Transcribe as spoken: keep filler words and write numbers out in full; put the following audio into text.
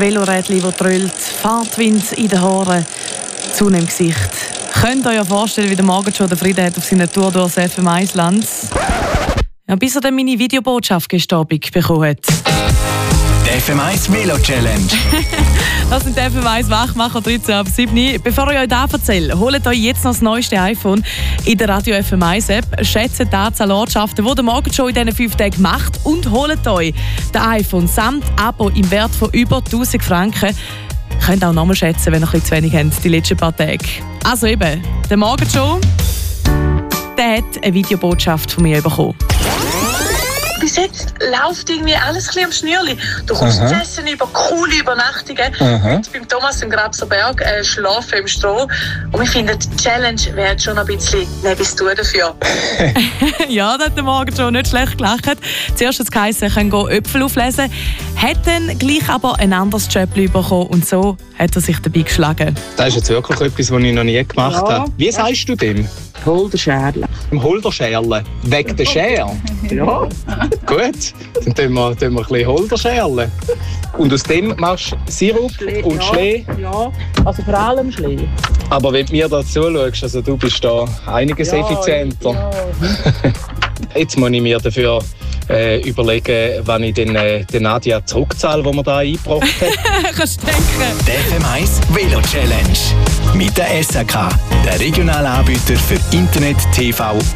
Velorädchen, das trüllt, Fahrtwind in den Haaren, Sonne im Gesicht. Könnt ihr euch ja vorstellen, wie der Morgen schon der Frieden hat auf seiner Tour durch das F M eins Land. Ja, bis er dann meine Videobotschaft gestern Abend bekommen hat. Die F M eins Velo Challenge. Das sind die F M eins Wachmacher dreizehn ab sieben. Bevor ich euch das erzähle, holt euch jetzt noch das neueste iPhone in der Radio F M eins App. Schätzt die Anzahl Ortschaften, die der Morgen schon in diesen fünf Tagen macht und holt euch das iPhone samt Abo im Wert von über tausend Franken. Könnt auch nochmal schätzen, wenn ihr ein bisschen zu wenig habt, die letzten paar Tage. Also eben, der Morgen schon, der hat eine Videobotschaft von mir bekommen. Bis jetzt läuft irgendwie alles ein bisschen am Schnürli. Du kommst zu essen über coole Übernachtungen. Jetzt beim Thomas im Grabserberg äh, schlafen im Stroh. Und wir finden, die Challenge wäre schon ein bisschen nebis tun dafür. Ja, das hat der Morgen schon nicht schlecht gelacht. Zuerst hat es geheißen, er kann Äpfel auflesen. Hat dann gleich aber ein anderes Job bekommen und so hat er sich dabei geschlagen. Das ist jetzt wirklich etwas, was ich noch nie gemacht ja. habe. Wie sagst du dem? Holderscherle. Im Holderscherle? Wegen der Schere? Ja. Gut, dann tun wir, tun wir ein bisschen Holderscherle. Und aus dem machst du Sirup Schlee, und ja, Schlee? Ja, also vor allem Schlee. Aber wenn du mir da zuschaust, also du bist da einiges ja, effizienter. Ja. Jetzt muss ich mir dafür äh, überlegen, wann ich den, äh, den Nadia zurückzahle, die wir hier eingebracht haben. Kannst du denken. Die F M eins Velo Challenge. Mit der S A K, der regionalen Anbieter für Internet, T V